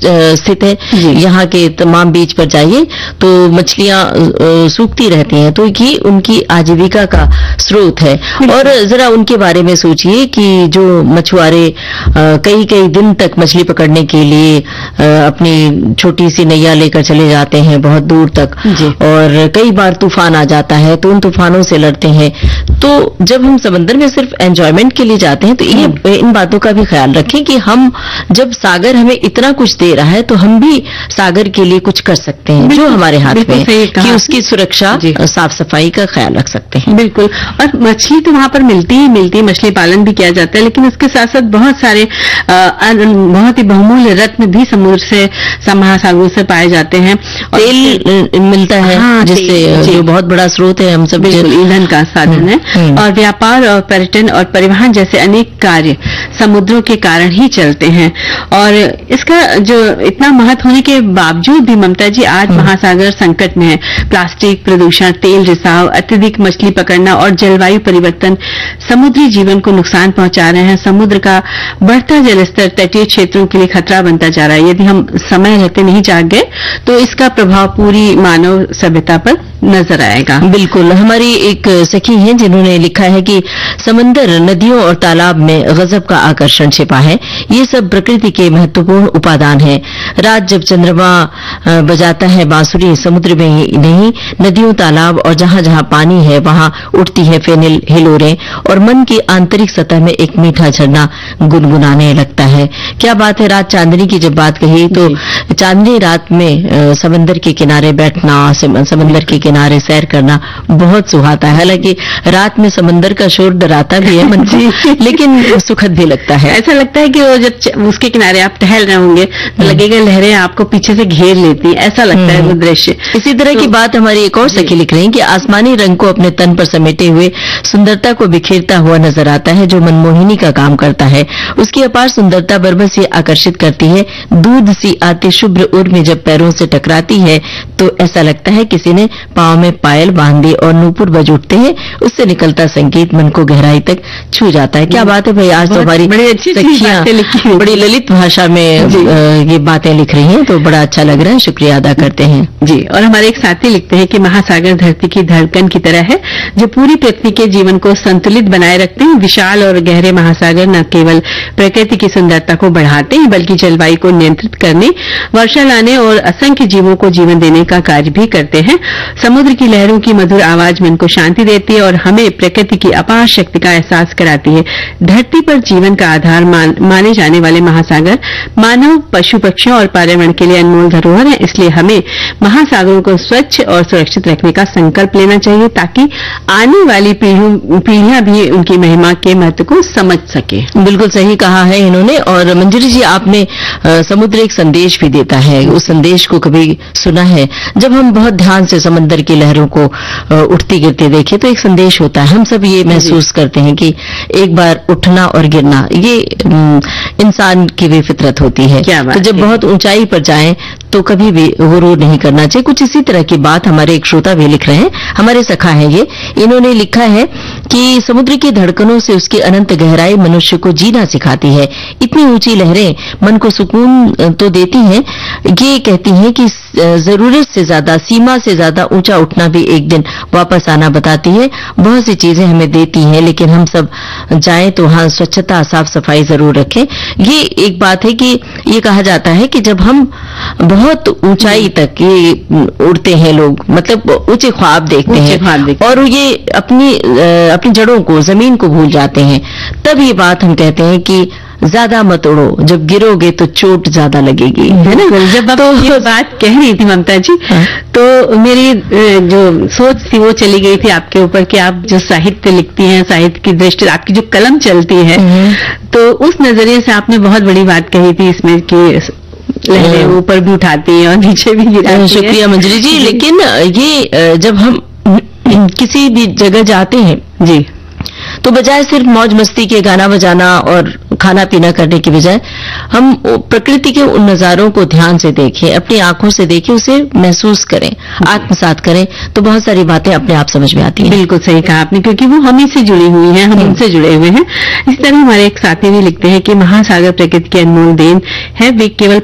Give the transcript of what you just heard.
स्थित है, यहाँ के तमाम बीच पर जाइए तो मछलियां सूखती रहती हैं, तो ये उनकी आजीविका का स्रोत है। और जरा उनके बारे में सोचिए कि जो मछुआरे कई कई दिन तक मछली पकड़ने के लिए अपनी छोटी सी नैया लेकर चले जाते हैं बहुत दूर तक, और कई बार तूफान आ जाता है तो उन तूफानों से लड़ते हैं। तो जब हम समंदर में सिर्फ एंजॉयमेंट के लिए जाते हैं तो ये इन बातों का भी ख्याल रखें कि हम जब सागर हमें इतना कुछ दे रहा है तो हम भी सागर के लिए कुछ कर सकते हैं जो हमारे हाथ में, कि उसकी सुरक्षा, साफ सफाई का ख्याल रख सकते हैं। बिल्कुल। और मछली तो वहां पर मिलती ही मिलती है, मछली पालन भी किया जाता है, लेकिन उसके साथ साथ बहुत सारे बहुत ही बहुमूल्य रत्न भी समुद्र से, महासागरों से पाए जाते हैं। तेल मिलता है, जिससे जो बहुत बड़ा स्रोत है, हम सब ईंधन का साधन है। और व्यापार और पर्यटन और परिवहन जैसे अनेक कार्य समुद्रों के कारण ही चलते हैं। और इसका जो इतना महत्व होने के बावजूद भी ममता जी आज महासागर संकट में है। प्लास्टिक प्रदूषण, तेल रिसाव, अत्यधिक मछली पकड़ना और जलवायु परिवर्तन समुद्री जीवन को नुकसान पहुंचा रहे हैं। समुद्र का बढ़ता जलस्तर तटीय क्षेत्रों के लिए खतरा बनता जा रहा है। यदि हम समय रहते नहीं जाग गए तो इसका प्रभाव पूरी मानव सभ्यता पर नजर आएगा। बिल्कुल। हमारी एक सखी हैं जिन्होंने लिखा है कि समंदर, नदियों और तालाब में गजब का आकर्षण छिपा है। ये सब प्रकृति के महत्वपूर्ण उपादान हैं। रात जब चंद्रमा बजाता है बांसुरी, समुद्र में ही नहीं, नदियों, तालाब और जहां जहां पानी है वहां उठती है फेनिल हिलोरें और मन की आंतरिक सतह में एक मीठा झरना गुनगुनाने लगता है। क्या बात है। रात चांदनी की जब बात कही तो चांदनी रात में समंदर के किनारे बैठना, समंदर के किनारे सैर करना बहुत सुहाता है। हालांकि रात में समंदर का शोर डराता भी है मन को, लेकिन सुखद भी लगता है। ऐसा लगता है कि वो जब उसके किनारे आप टहल रहे होंगे तो लगेगा लहरें आपको पीछे से घेर लेती, ऐसा लगता है वो दृश्य। इसी तरह की बात हमारी एक और सखी लिख रही है कि आसमानी रंग को अपने तन पर समेटे हुए सुंदरता को बिखेरता हुआ नजर आता है जो मनमोहिनी का काम करता है। उसकी अपार सुंदरता बरबस से आकर्षित करती है। दूध सी आती शुभ्र उर्मी जब पैरों से टकराती है तो ऐसा लगता है किसी ने पांव में पायल बांध दी और नूपुर बज उठते हैं। उससे निकलता संगीत मन को गहराई तक छू जाता है। क्या बात है भाई, आज तो हमारी सखियां बड़ी ललित भाषा में ये बातें लिख रही हैं, तो बड़ा अच्छा लग रहा है। शुक्रिया अदा करते हैं जी। और हमारे एक साथी लिखते हैं कि महासागर धरती की धड़कन की तरह है जो पूरी पृथ्वी के जीवन को संतुलित बनाए रखते हैं। विशाल और गहरे महासागर न केवल प्रकृति की सुंदरता को बढ़ाते हैं बल्कि जलवायु को नियंत्रित करने, वर्षा लाने और असंख्य जीवों को जीवन देने का कार्य भी करते हैं। समुद्र की लहरों की मधुर आवाज मन को शांति देती है और हमें प्रकृति की अपार शक्ति का एहसास कराती है। धरती पर जीवन का आधार माने जाने वाले महासागर मानव, पशु पक्षियों और पर्यावरण के लिए अनमोल धरोहर है। इसलिए हमें महासागरों को स्वच्छ और सुरक्षित रखने का संकल्प लेना चाहिए ताकि आने वाली पीढ़ियां भी उनकी महिमा के महत्व को समझ सके। बिल्कुल सही कहा है इन्होंने। और मंजरी जी, आपने समुद्र एक संदेश भी देता है, उस संदेश को कभी सुना है? जब हम बहुत ध्यान से समंदर की लहरों को उठती गिरती देखें तो एक संदेश होता है। हम सब ये महसूस करते हैं कि एक बार उठना और गिरना ये इंसान की भी फितरत होती है। तो जब बहुत ऊंचाई पर जाएं तो कभी भी गुरूर नहीं करना चाहिए। कुछ इसी तरह की बात हमारे एक श्रोता भी लिख रहे हैं, हमारे सखा हैं ये। इन्होंने लिखा है कि समुद्र की धड़कनों से उसकी अनंत गहराई मनुष्य को जीना सिखाती है। इतनी ऊंची लहरें मन को सुकून तो देती हैं, ये कहती हैं कि जरूरत से ज्यादा, सीमा से ज्यादा ऊंचा उठना भी एक दिन वापस आना बताती है। बहुत सी चीजें हमें देती हैं, लेकिन हम सब जाएं तो वहां स्वच्छता, साफ सफाई जरूर रखें। ये एक बात है कि ये कहा जाता है कि जब हम बहुत ऊंचाई तक ये उड़ते हैं लोग, मतलब ऊंचे ख्वाब देखते हैं और ये अपनी जड़ों को, जमीन को भूल जाते हैं, तब ये बात हम कहते हैं कि ज्यादा मत उड़ो, जब गिरोगे तो चोट ज्यादा लगेगी, है ना? जब आप ये बात कह रही थी ममता जी, तो मेरी जो सोच थी वो चली गई थी आपके ऊपर कि आप जो साहित्य लिखती हैं, साहित्य की दृष्टि, आपकी जो कलम चलती है, तो उस नजरिए से आपने बहुत बड़ी बात कही थी इसमें कि लहरें ऊपर भी उठाती हैं और नीचे भी गिराती हैं। शुक्रिया मंजरी जी। लेकिन ये जब हम किसी भी जगह जाते हैं जी, तो बजाय सिर्फ मौज मस्ती के गाना बजाना और खाना पीना करने की बजाय हम प्रकृति के उन नजारों को ध्यान से देखें, अपनी आंखों से देखें, उसे महसूस करें, आत्मसात करें, तो बहुत सारी बातें अपने आप समझ में आती हैं। बिल्कुल सही कहा आपने, क्योंकि वो हम ही से जुड़ी हुई हैं, हम उनसे जुड़े हुए हैं। इस तरह हमारे एक साथी भी लिखते हैं कि महासागर प्रकृति की अनमोल देन है। वे केवल